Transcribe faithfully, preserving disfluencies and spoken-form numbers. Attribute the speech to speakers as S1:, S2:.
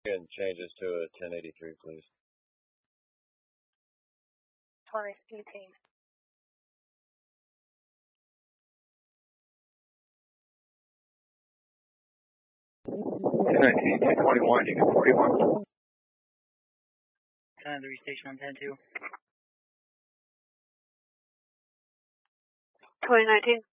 S1: And changes to a ten eighty-three, please.
S2: Taurus eighteen.
S3: ten nineteen, ten twenty-one, you get forty-one.
S4: ten three, station on ten two.
S2: twenty nineteen.